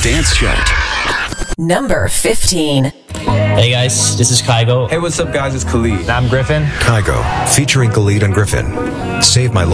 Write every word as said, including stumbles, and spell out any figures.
Dance Chart. Number fifteen. Hey guys, this is Kygo. Hey, what's up, guys? It's Khalid. I'm Griffin. Kygo, featuring Khalid and Griffin. Save My Life.